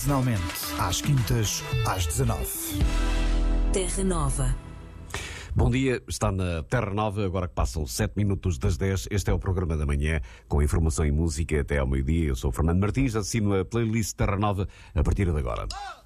Finalmente, às quintas, às 19. Terra Nova. Bom dia, está na Terra Nova, agora que passam 7 minutos das 10. Este é o programa da manhã, com informação e música até ao meio-dia. Eu sou o Fernando Martins, assino a playlist Terra Nova a partir de agora.